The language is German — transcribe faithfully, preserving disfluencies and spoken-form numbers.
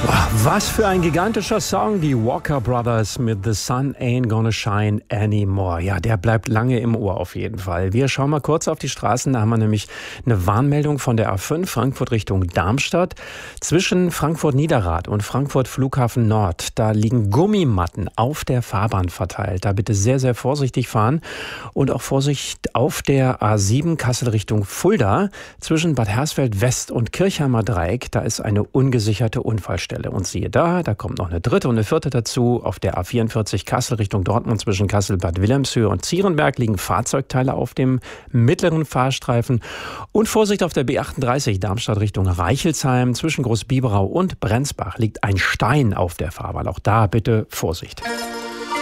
Was für ein gigantischer Song, die Walker Brothers mit The Sun Ain't Gonna Shine Anymore. Ja, der bleibt lange im Ohr auf jeden Fall. Wir schauen mal kurz auf die Straßen, da haben wir nämlich eine Warnmeldung von der A fünf, Frankfurt Richtung Darmstadt. Zwischen Frankfurt-Niederrad und Frankfurt Flughafen Nord, da liegen Gummimatten auf der Fahrbahn verteilt. Da bitte sehr, sehr vorsichtig fahren und auch Vorsicht auf der A sieben Kassel Richtung Fulda. Zwischen Bad Hersfeld West und Kirchheimer Dreieck, da ist eine ungesicherte Unfallstelle. Und siehe da, da kommt noch eine dritte und eine vierte dazu. Auf der A vierundvierzig Kassel Richtung Dortmund zwischen Kassel-Bad Wilhelmshöhe und Zierenberg liegen Fahrzeugteile auf dem mittleren Fahrstreifen. Und Vorsicht auf der B achtunddreißig Darmstadt Richtung Reichelsheim. Zwischen Großbiberau und Brenzbach liegt ein Stein auf der Fahrbahn. Auch da bitte Vorsicht.